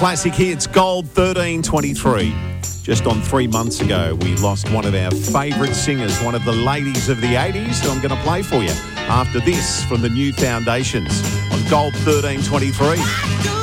classic hits, Gold 1323. Just on 3 months ago, we lost one of our favourite singers, one of the ladies of the 80s, who I'm going to play for you after this from the New Foundations on Gold 1323.